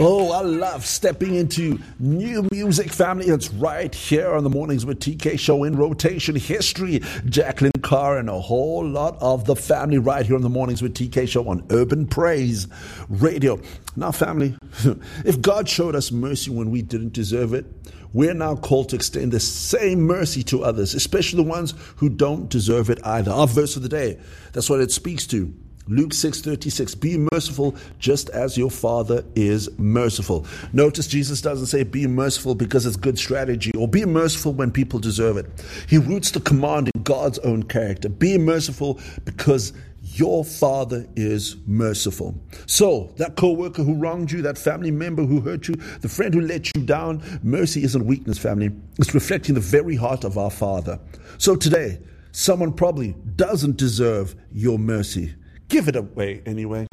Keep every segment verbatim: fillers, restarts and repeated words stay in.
Oh, I love stepping into new music, family. It's right here on the Mornings with T K show in rotation. History, Jacqueline Carr, and a whole lot of the family right here on the Mornings with T K show on Urban Praise Radio. Now, family, if God showed us mercy when we didn't deserve it, we're now called to extend the same mercy to others, especially the ones who don't deserve it either. Our verse of the day, that's what it speaks to. Luke six thirty-six, be merciful just as your Father is merciful. Notice Jesus doesn't say be merciful because it's good strategy or be merciful when people deserve it. He roots the command in God's own character. Be merciful because your Father is merciful. So, that co-worker who wronged you, that family member who hurt you, the friend who let you down, mercy isn't weakness, family. It's reflecting the very heart of our Father. So today, someone probably doesn't deserve your mercy. Give it away anyway.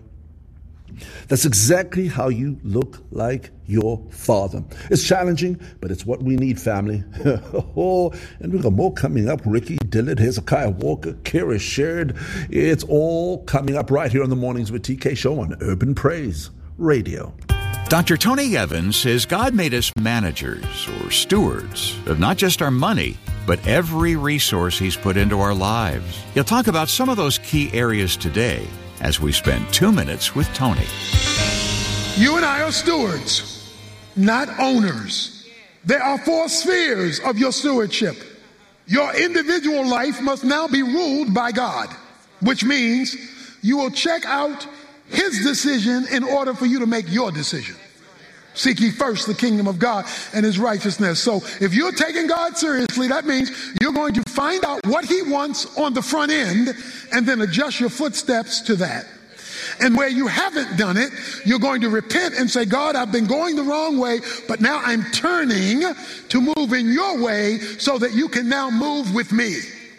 That's exactly how you look like your Father. It's challenging, but it's what we need, family. Oh, and we've got more coming up. Ricky Dillard, Hezekiah Walker, Kira Shared. It's all coming up right here on the Mornings with T K show on Urban Praise Radio. Doctor Tony Evans says God made us managers or stewards of not just our money, but every resource He's put into our lives. He'll talk about some of those key areas today as we spend two minutes with Tony. You and I are stewards, not owners. There are four spheres of your stewardship. Your individual life must now be ruled by God, which means you will check out His decision in order for you to make your decision. Seek ye first the kingdom of God and His righteousness. So if you're taking God seriously, that means you're going to find out what He wants on the front end and then adjust your footsteps to that. And where you haven't done it, you're going to repent and say, God, I've been going the wrong way, but now I'm turning to move in your way so that you can now move with me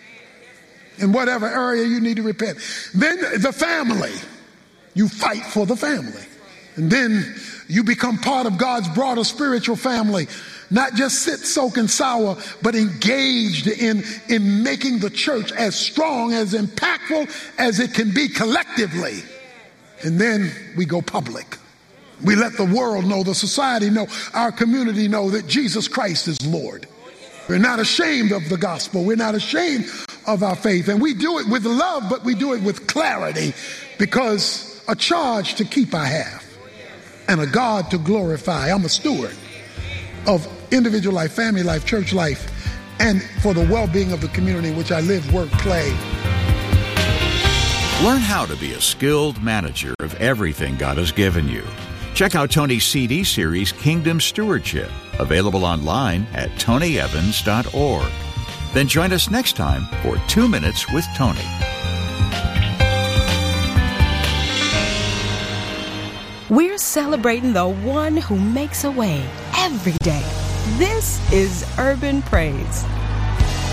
in whatever area you need to repent. Then the family. You fight for the family. And then you become part of God's broader spiritual family. Not just sit, soak, and sour, but engaged in, in making the church as strong, as impactful as it can be collectively. And then we go public. We let the world know, the society know, our community know that Jesus Christ is Lord. We're not ashamed of the gospel. We're not ashamed of our faith. And we do it with love, but we do it with clarity because a charge to keep I have and a God to glorify. I'm a steward of individual life, family life, church life, and for the well-being of the community in which I live, work, play. Learn how to be a skilled manager of everything God has given you. Check out Tony's C D series, Kingdom Stewardship, available online at tony evans dot org. Then join us next time for Two Minutes with Tony. We're celebrating the one who makes a way every day. This is Urban Praise.